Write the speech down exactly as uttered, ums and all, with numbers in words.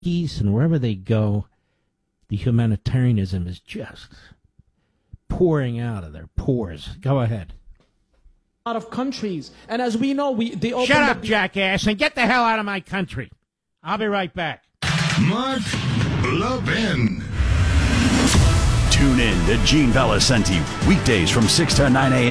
East and wherever they go, the humanitarianism is just pouring out of their pores. Go ahead. A lot of countries, and as we know, we they opened Shut up, up jackass, and get the hell out of my country. I'll be right back. Mark Levin. Tune in to Gene Valicenti weekdays from six to nine a.m.